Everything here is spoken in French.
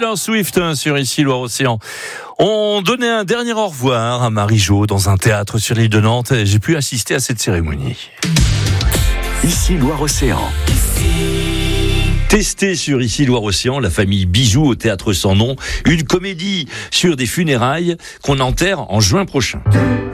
Taylor Swift sur Ici Loire-Océan. On donnait un dernier au revoir à Marie-Jo dans un théâtre sur l'île de Nantes. J'ai pu assister à cette cérémonie. Ici Loire-Océan. Testé sur Ici Loire-Océan, la famille Bijou au théâtre sans nom, une comédie sur des funérailles qu'on enterre en juin prochain.